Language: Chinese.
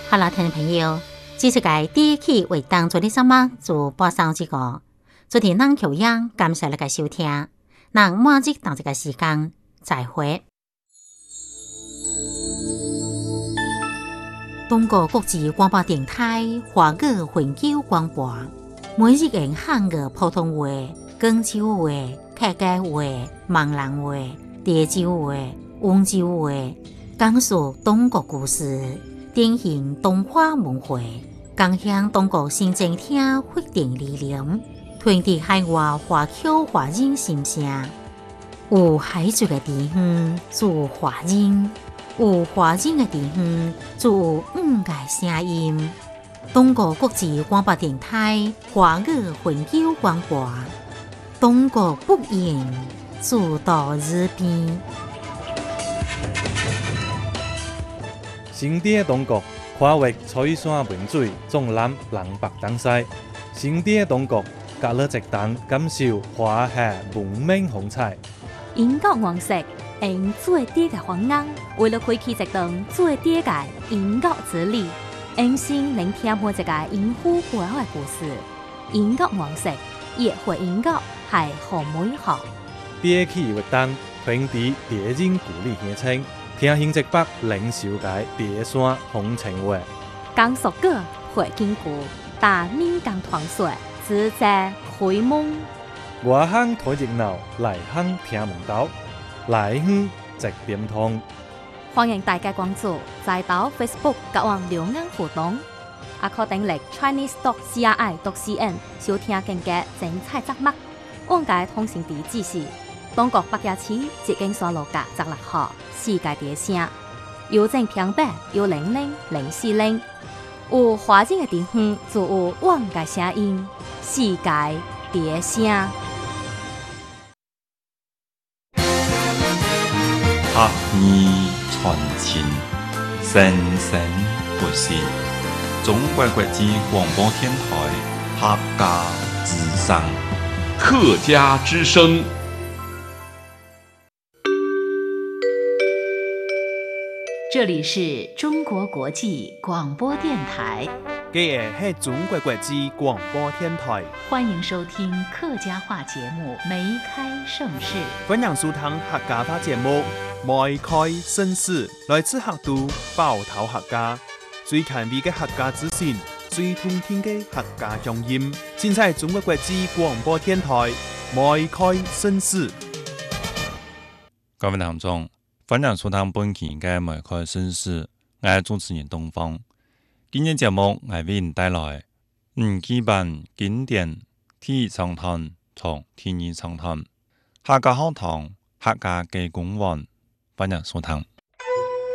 好了，听众朋友，这是个第一期为当做的节目做播送这个，昨天咱口样感谢大家收听，那马上到这个时间再会。中国国际广播电台华语环球广播，每日用汉语普通话、广州话、客家话、闽南话、潮州话、温州话，讲述中国故事。典型东华文化，共享中国新政厅发展理念，传递海外华侨华人心声。有海族的地方做华人，有华人的地方做五个声音。中国国际广播电台华语环球广播，中国不言，主到日边。 新店中国跨越彩山文水，纵览南北东西。新店中国隔了一档，感受华夏文明风采。 英国王室用最低的方案，为了开启一档最低的英国之旅，用心聆听每一个英虎背后的故事。英国王室也会英国系好美好。 第一期活动传递敌人故里乡亲。听新一北领袖界第山风情话， 讲述个会经过大闽港团水，自在开蒙。 外乡睇热闹，内乡听门道，内乡直点通。 欢迎大家关注在岛 Facebook 甲网留言互动，也可登录 chinese.cri.cn 收听更加精彩节目。往界通行地址是中国北野市捷径山路甲16号。世界第声，邮政平板100-040，有华人的地方就有我的声音。世界第声， 客语传情，生生不息。中国国际广播电台客家之声， 客家之声。 这里是中国国际广播电台， 这是中国国际广播电台， 欢迎收听客家话节目《梅开盛世》。 欢迎收听客家话节目《梅开盛世》，来自客都包头客家，最权威的客家资讯，最通天的客家乡音。现在中国国际广播电台《梅开盛世》。 各位听众。欢迎收聽本期嘅梅開盛世，我係主持人東方。今日節目我為您帶來基本經典體育長談從體育長談客家學堂客家嘅公園，歡迎收聽。